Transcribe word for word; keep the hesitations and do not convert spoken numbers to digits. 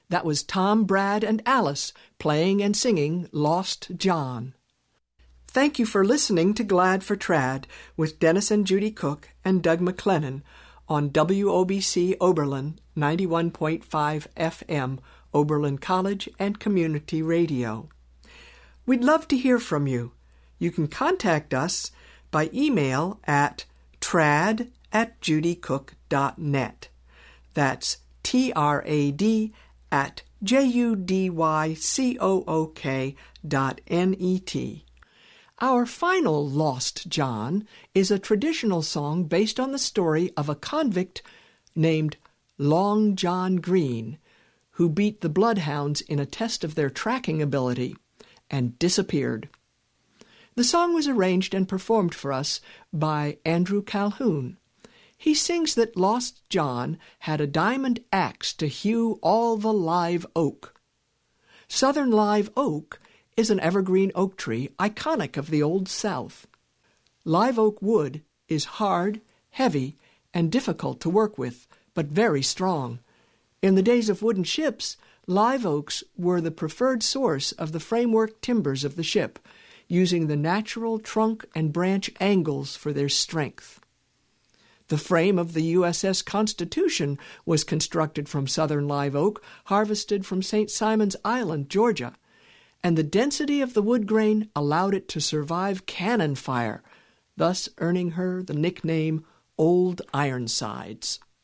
That was Tom, Brad, and Alice playing and singing Lost John. Thank you for listening to Glad for Trad with Dennis and Judy Cook and Doug McLennan on W O B C Oberlin ninety-one point five F M, Oberlin College and Community Radio. We'd love to hear from you. You can contact us by email at trad at judycook dot net. That's T R A D at J U D Y C O O K dot N E T. Our final Lost John is a traditional song based on the story of a convict named Long John Green, who beat the bloodhounds in a test of their tracking ability and disappeared. The song was arranged and performed for us by Andrew Calhoun. He sings that Lost John had a diamond axe to hew all the live oak. Southern live oak is an evergreen oak tree iconic of the Old South. Live oak wood is hard, heavy, and difficult to work with, but very strong. In the days of wooden ships, live oaks were the preferred source of the framework timbers of the ship, using the natural trunk and branch angles for their strength. The frame of the U S S Constitution was constructed from southern live oak, harvested from Saint Simon's Island, Georgia, and the density of the wood grain allowed it to survive cannon fire, thus earning her the nickname Old Ironsides.